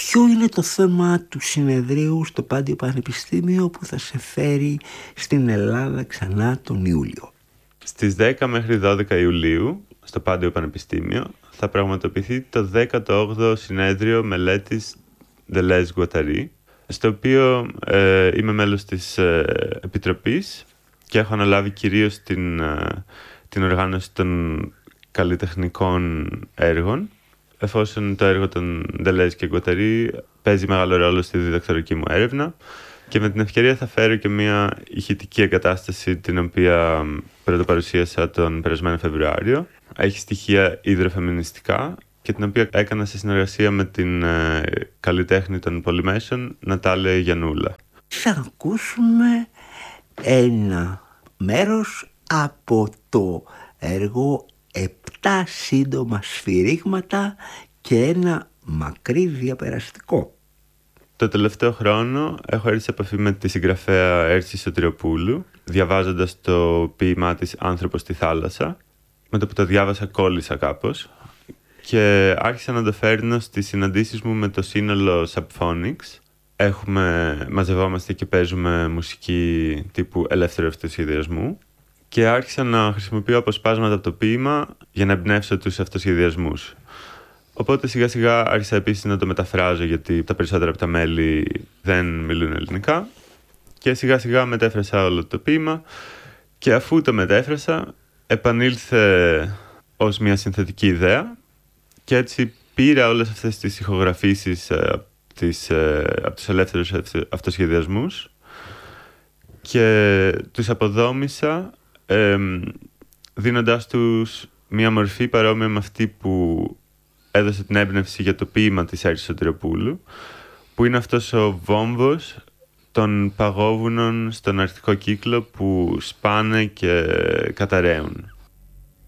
Ποιο είναι το θέμα του συνεδρίου στο Πάντιο Πανεπιστήμιο που θα σε φέρει στην Ελλάδα ξανά τον Ιούλιο? Στις 10 μέχρι 12 Ιουλίου, στο Πάντιο Πανεπιστήμιο, θα πραγματοποιηθεί το 18ο συνέδριο μελέτης Deleuze Guattari, στο οποίο είμαι μέλος της Επιτροπής και έχω αναλάβει κυρίως την οργάνωση των καλλιτεχνικών έργων, εφόσον το έργο των Deleuze και Guattari παίζει μεγάλο ρόλο στη διδακτορική μου έρευνα, και με την ευκαιρία θα φέρω και μια ηχητική εγκατάσταση την οποία πρωτοπαρουσίασα τον περασμένο Φεβρουάριο. Έχει στοιχεία υδροφεμινιστικά και την οποία έκανα σε συνεργασία με την καλλιτέχνη των πολυμέσων Νατάλια Γιαννούλα. Θα ακούσουμε ένα μέρος από το έργο 7 σύντομα σφυρίγματα και ένα μακρύ διαπεραστικό. Το τελευταίο χρόνο έχω έρθει σε επαφή με τη συγγραφέα Έρση Σωτηροπούλου, διαβάζοντας το ποίημά της «Άνθρωπος στη θάλασσα». Με το που το διάβασα κόλλησα κάπως και άρχισα να το φέρνω στις συναντήσεις μου με το σύνολο Subphonics. Μαζευόμαστε και παίζουμε μουσική τύπου ελεύθερου αυτοσχεδιασμού και άρχισα να χρησιμοποιώ αποσπάσματα από το ποίημα για να εμπνεύσω τους αυτοσχεδιασμούς. Οπότε σιγά σιγά άρχισα επίσης να το μεταφράζω, γιατί τα περισσότερα από τα μέλη δεν μιλούν ελληνικά, και σιγά σιγά μετέφρασα όλο το ποίημα και αφού το μετέφρασα επανήλθε ως μια συνθετική ιδέα και έτσι πήρα όλες αυτές τις ηχογραφήσεις από τους ελεύθερους αυτοσχεδιασμούς και τους αποδόμησα δίνοντάς τους μια μορφή παρόμοια με αυτή που έδωσε την έμπνευση για το ποίημα της Έρσης Σωτηροπούλου, που είναι αυτός ο βόμβος των παγόβουνων στον αρκτικό κύκλο που σπάνε και καταραίουν.